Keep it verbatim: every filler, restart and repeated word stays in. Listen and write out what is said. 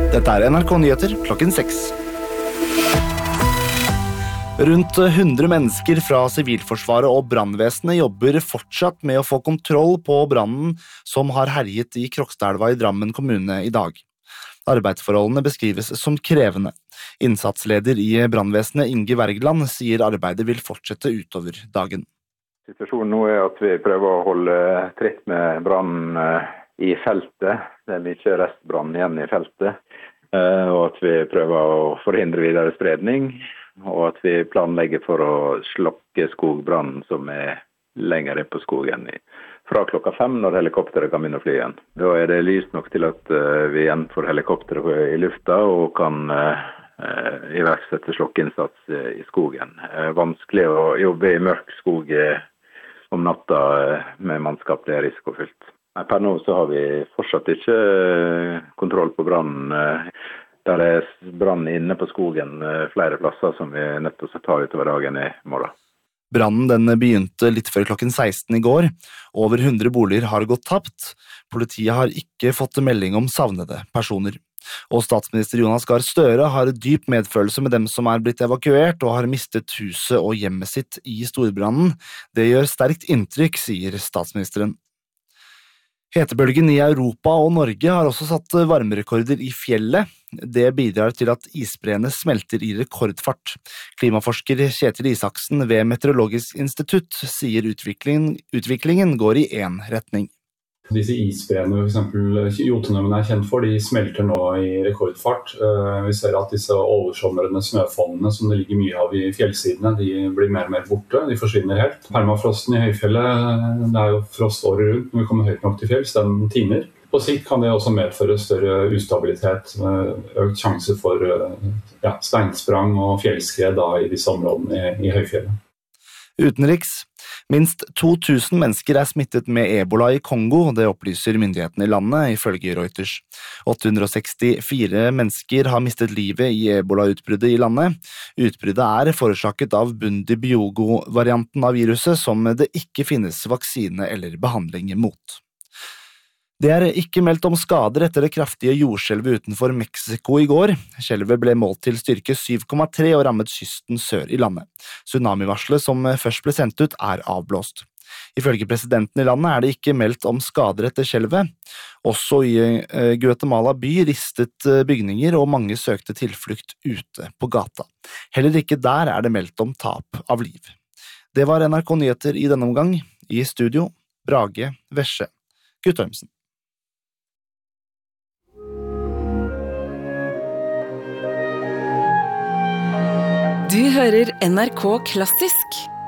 Dette er N R K Nyheter klokken seks. Rundt hundre mennesker fra Sivilforsvaret og brannvesenet jobber fortsatt med å få kontroll på brannen som har herjet i Krokstadelva i Drammen kommune i dag. Arbeidsforholdene beskrives som krevende. Innsatsleder i brannvesenet Inge Wergeland sier arbeidet vil fortsette utover dagen. Situasjonen nå er at vi prøver å holde tritt med brannen i feltet. Det er mye restbrann igjen i feltet. Og at vi prøver å forhindre videre spredning. Og at vi planlegger for å slokke skogbrannen som er lenger på skogen fra klokka fem når helikopteret kan begynne å fly igjen. Da er det lyst nok til at vi igjen får helikopteret i lufta og kan iverksette slokkeinnsats i skogen. Vanskelig å jobbe i mørk skog om natta med mannskap, det er risikofylt. Per nå så har vi fortsatt ikke kontroll på brannen. Der er brann inne på skogen flere plasser som vi er nødt til å ta utover dagen i morgen. Brannen den begynte litt før klokken seksten i går. Over hundre boliger har gått tapt. Politiet har ikke fått melding om savnede personer. Og statsminister Jonas Gahr Støre har dyp medfølelse med dem som er blitt evakuert og har mistet huset og hjemmet sitt i storbrannen. Det gjør sterkt inntrykk, sier statsministeren. Hetebølgen i Europa og Norge har også satt varmerekorder i fjellet. Det bidrar til at isbreene smelter i rekordfart. Klimaforsker Kjetil Isaksen ved Meteorologisk institutt sier utviklingen, utviklingen går i en retning. Disse isbreene, for eksempel Jotunheimen er kjent for, de smelter nå i rekordfart. Vi ser at disse oversomrende snøfonnene som det ligger mye av i fjellsidene, de blir mer og mer borte, de forsvinner helt. Permafrosten i høyfjellet, det er jo frost året rundt når vi kommer høyt nok til fjells, den tiner. På sikt kan det også medføre større ustabilitet, økt sjanse for ja, steinsprang og fjellskred da, i disse områdene i, i høyfjellet. Utenriks. Minst to tusen mennesker er smittet med ebola i Kongo, det opplyser myndighetene i landet, ifølge Reuters. åtte hundre og sekstifire mennesker har mistet livet i ebola-utbruddet i landet. Utbruddet er forårsaket av Bundibugyo-varianten av viruset, som det ikke finnes vaksine eller behandling mot. Det er ikke meldt om skader etter det kraftige jordskjelvet utenfor Mexico i går. Skjelvet ble målt til styrke syv komma tre og rammet kysten sør i landet. Tsunamivarselet som først ble sendt ut er avblåst. Ifølge presidenten i landet er det ikke meldt om skader etter skjelvet. Også i Guatemala by ristet bygninger og mange søkte tilflukt ute på gata. Heller ikke der er det meldt om tap av liv. Det var N R K Nyheter i denne omgang. I studio, Brage Vesje Guttormsen. Du hører N R K Klassisk.